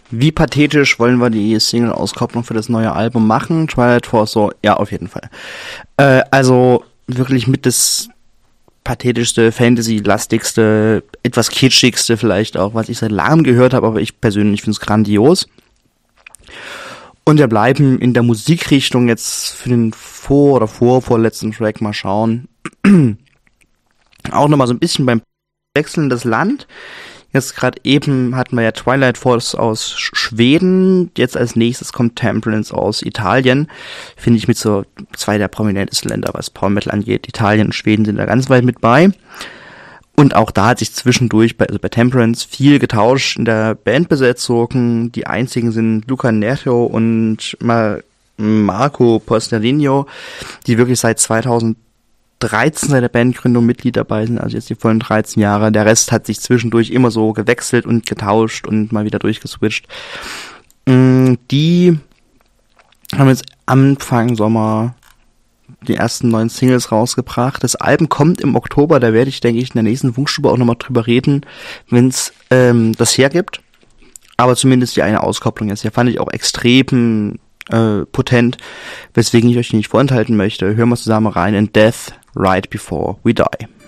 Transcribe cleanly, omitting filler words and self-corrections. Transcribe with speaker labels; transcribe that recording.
Speaker 1: Wie pathetisch wollen wir die Single-Auskopplung für das neue Album machen? Twilight Force, so, ja, auf jeden Fall. Also wirklich mit das pathetischste, Fantasy-lastigste, etwas kitschigste vielleicht auch, was ich seit langem gehört habe, aber ich persönlich finde es grandios. Und wir bleiben in der Musikrichtung jetzt für den vorletzten Track mal schauen. Auch nochmal so ein bisschen beim Wechseln das Land. Jetzt gerade eben hatten wir ja Twilight Force aus Schweden, jetzt als nächstes kommt Temperance aus Italien. Finde ich mit so zwei der prominentesten Länder, was Power Metal angeht. Italien und Schweden sind da ganz weit mit bei. Und auch da hat sich zwischendurch bei Temperance viel getauscht in der Bandbesetzung. Die einzigen sind Luca Nerjo und Marco Posterino, die wirklich seit 2013 seit der Bandgründung Mitglied dabei sind, also jetzt die vollen 13 Jahre. Der Rest hat sich zwischendurch immer so gewechselt und getauscht und mal wieder durchgeswitcht. Die haben jetzt Anfang Sommer die ersten 9 Singles rausgebracht. Das Album kommt im Oktober, da werde ich, denke ich, in der nächsten Funkstube auch nochmal drüber reden, wenn es das hergibt. Aber zumindest die eine Auskopplung jetzt hier fand ich auch extrem potent, weswegen ich euch nicht vorenthalten möchte. Hören wir zusammen rein in Death Right Before We Die.